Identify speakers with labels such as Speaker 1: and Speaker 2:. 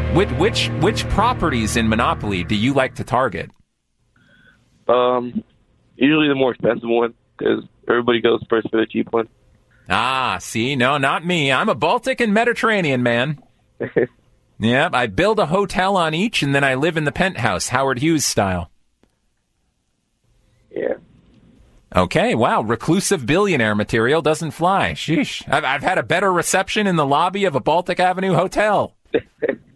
Speaker 1: Which properties in Monopoly do you like to target?
Speaker 2: Usually the more expensive one, because everybody goes first for the cheap one.
Speaker 1: Ah, see, no, not me. I'm a Baltic and Mediterranean man. Yeah, I build a hotel on each, and then I live in the penthouse, Howard Hughes style.
Speaker 2: Yeah.
Speaker 1: Okay, wow, reclusive billionaire material doesn't fly. Sheesh. I've had a better reception in the lobby of a Baltic Avenue hotel.